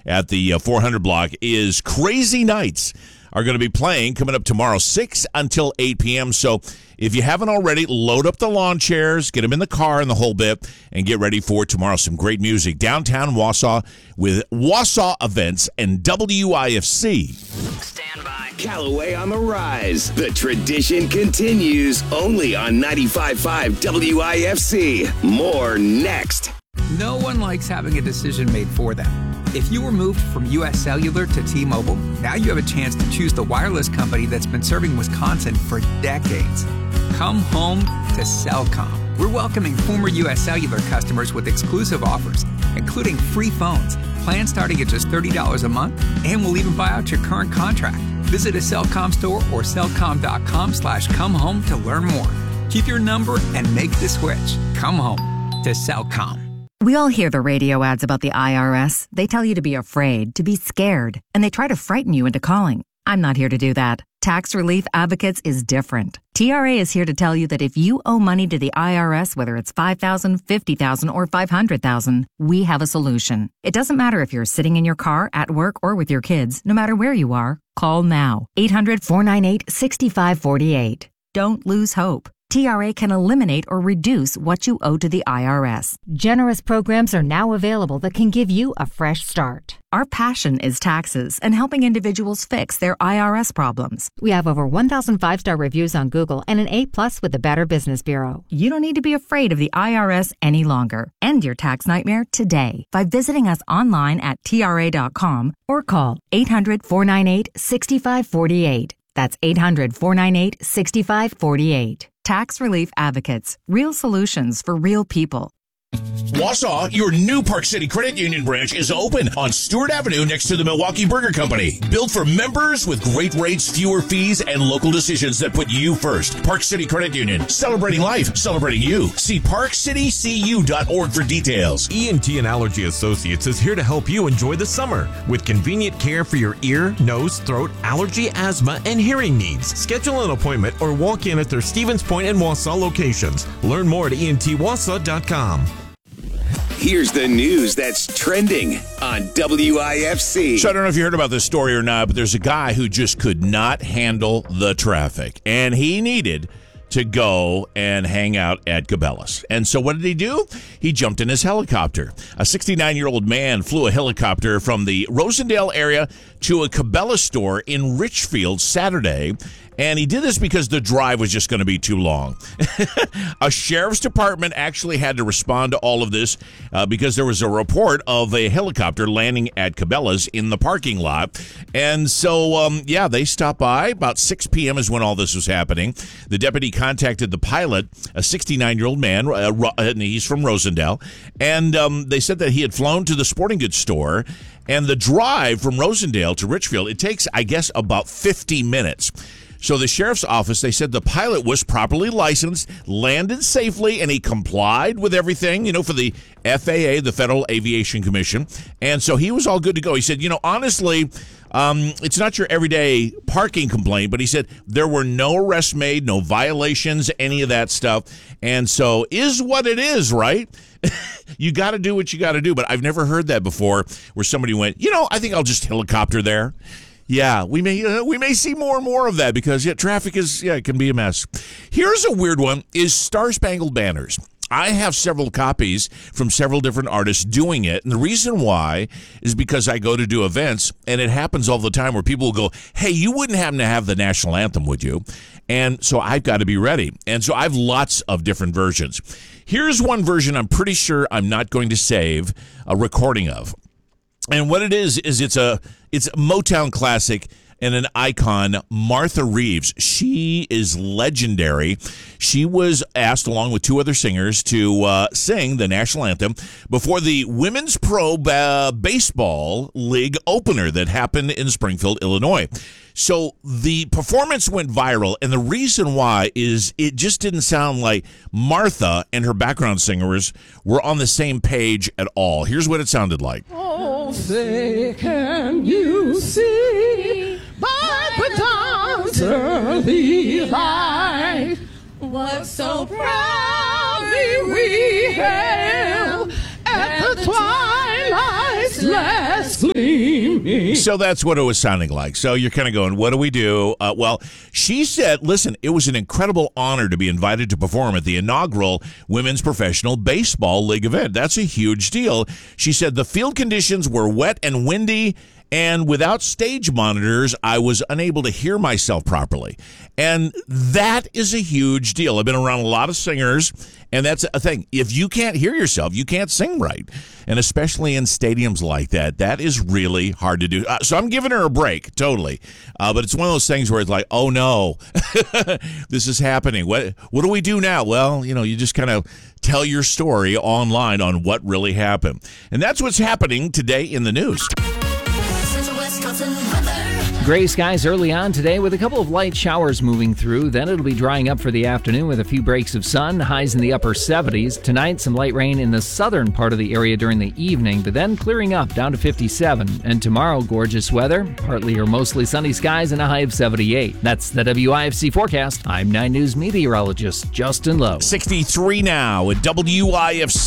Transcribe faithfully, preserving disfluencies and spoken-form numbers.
at the uh, four hundred block is Crazy Nights are going to be playing coming up tomorrow, six until eight p.m. So if you haven't already, load up the lawn chairs, get them in the car and the whole bit, and get ready for tomorrow. Some great music downtown Wausau with Wausau Events and W I F C. Stand by. Callaway on the rise. The tradition continues only on ninety-five point five W I F C. More next. No one likes having a decision made for them. If you were moved from U S Cellular to T-Mobile, now you have a chance to choose the wireless company that's been serving Wisconsin for decades. Come home to Cellcom. We're welcoming former U S Cellular customers with exclusive offers, including free phones, plans starting at just thirty dollars a month, and we'll even buy out your current contract. Visit a Cellcom store or cellcom.com slash come home to learn more. Keep your number and make the switch. Come home to Cellcom. We all hear the radio ads about the I R S. They tell you to be afraid, to be scared, and they try to frighten you into calling. I'm not here to do that. Tax Relief Advocates is different. T R A is here to tell you that if you owe money to the I R S, whether it's five thousand dollars, fifty thousand dollars, or five hundred thousand dollars, we have a solution. It doesn't matter if you're sitting in your car, at work, or with your kids. No matter where you are, call now. eight hundred, four nine eight, six five four eight. Don't lose hope. T R A can eliminate or reduce what you owe to the I R S. Generous programs are now available that can give you a fresh start. Our passion is taxes and helping individuals fix their I R S problems. We have over one thousand five-star reviews on Google and an A plus with the Better Business Bureau. You don't need to be afraid of the I R S any longer. End your tax nightmare today by visiting us online at T R A dot com or call eight hundred, four nine eight, six five four eight. That's eight hundred, four nine eight, six five four eight. Tax Relief Advocates. Real solutions for real people. Wausau, your new Park City Credit Union branch is open on Stewart Avenue next to the Milwaukee Burger Company. Built for members with great rates, fewer fees, and local decisions that put you first. Park City Credit Union. Celebrating life. Celebrating you. See park city c u dot org for details. E N T and Allergy Associates is here to help you enjoy the summer with convenient care for your ear, nose, throat, allergy, asthma, and hearing needs. Schedule an appointment or walk in at their Stevens Point and Wausau locations. Learn more at E N T wausau dot com. Here's the news that's trending on W I F C. So I don't know if you heard about this story or not, but there's a guy who just could not handle the traffic, and he needed to go and hang out at Cabela's. And so what did he do? He jumped in his helicopter. A sixty-nine-year-old man flew a helicopter from the Rosendale area to a Cabela's store in Richfield Saturday. And he did this because the drive was just going to be too long. A sheriff's department actually had to respond to all of this uh, because there was a report of a helicopter landing at Cabela's in the parking lot. And so, um, yeah, they stopped by. About six p.m. is when all this was happening. The deputy contacted the pilot, a sixty-nine-year-old man, uh, and he's from Rosendale. And um, they said that he had flown to the sporting goods store. And the drive from Rosendale to Richfield, it takes, I guess, about fifty minutes. So the sheriff's office, they said the pilot was properly licensed, landed safely, and he complied with everything, you know, for the F A A, the Federal Aviation Commission. And so he was all good to go. He said, you know, honestly, um, it's not your everyday parking complaint, but he said there were no arrests made, no violations, any of that stuff. And so is what it is, right? You got to do what you got to do. But I've never heard that before where somebody went, you know, I think I'll just helicopter there. Yeah, we may uh, we may see more and more of that because yeah, traffic is yeah, it can be a mess. Here's a weird one: is Star Spangled Banners. I have several copies from several different artists doing it, and the reason why is because I go to do events, and it happens all the time where people will go, "Hey, you wouldn't happen to have the national anthem, would you?" And so I've got to be ready, and so I have lots of different versions. Here's one version I'm pretty sure I'm not going to save a recording of. And what it is, is it's a it's a Motown classic and an icon, Martha Reeves. She is legendary. She was asked, along with two other singers, to uh, sing the national anthem before the Women's Pro uh, Baseball League opener that happened in Springfield, Illinois. So the performance went viral, and the reason why is it just didn't sound like Martha and her background singers were on the same page at all. Here's what it sounded like. Oh, say, can you see by the dawn's early light what so proudly we hailed at the twilight's ceaselessly me. So that's what it was sounding like. So you're kind of going, what do we do? Uh, well, she said, listen, it was an incredible honor to be invited to perform at the inaugural Women's Professional Baseball League event. That's a huge deal. She said the field conditions were wet and windy, and without stage monitors, I was unable to hear myself properly. And that is a huge deal. I've been around a lot of singers, and that's a thing. If you can't hear yourself, you can't sing right. And especially in stadiums like that, that is really hard to do. Uh, so I'm giving her a break, totally. Uh, but it's one of those things where it's like, oh, no, this is happening. What, what do we do now? Well, you know, you just kind of tell your story online on what really happened. And that's what's happening today in the news. Gray skies early on today with a couple of light showers moving through. Then it'll be drying up for the afternoon with a few breaks of sun, highs in the upper seventies. Tonight, some light rain in the southern part of the area during the evening, but then clearing up down to fifty-seven. And tomorrow, gorgeous weather, partly or mostly sunny skies and a high of seventy-eight. That's the W I F C forecast. I'm nine News meteorologist Justin Lowe. sixty-three now at W I F C.